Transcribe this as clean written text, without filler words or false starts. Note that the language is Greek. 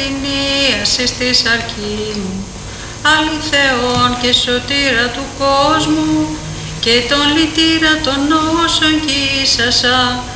κτηνίας εις τη σαρκή μου, αληθεών και σωτήρα του κόσμου, και τον λυτήρα των νόσων κύσασα,